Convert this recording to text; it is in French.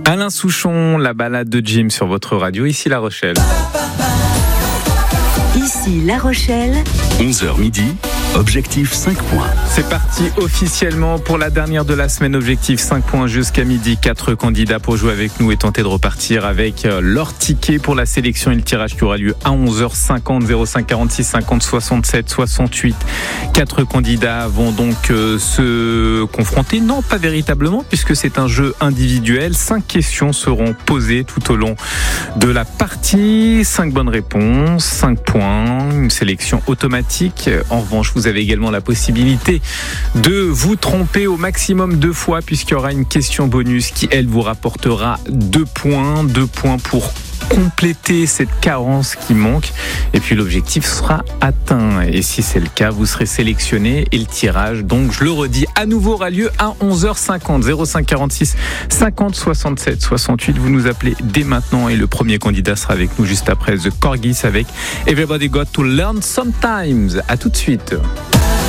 Alain Souchon, la balade de Jim sur votre radio, ici La Rochelle. Ici La Rochelle. 11h midi, objectif 5 points. C'est parti officiellement pour la dernière de la semaine, objectif 5 points jusqu'à midi. 4 candidats pour jouer avec nous et tenter de repartir avec leur ticket pour la sélection et le tirage qui aura lieu à 11h50, 05 46 50 67 68. 4 candidats vont donc se confronter, non pas véritablement puisque c'est un jeu individuel. 5 questions seront posées tout au long de la partie. 5 bonnes réponses, 5 points, une sélection automatique. En revanche, vous avez également la possibilité de vous tromper au maximum 2 fois puisqu'il y aura une question bonus qui, elle, vous rapportera 2 points. 2 points pour compléter cette carence qui manque et puis l'objectif sera atteint et si c'est le cas vous serez sélectionné et le tirage, donc je le redis, à nouveau aura lieu à 11h50. 05 46 50 67 68. Vous nous appelez dès maintenant et le premier candidat sera avec nous juste après The Corgis avec Everybody Got to Learn Sometimes. À tout de suite.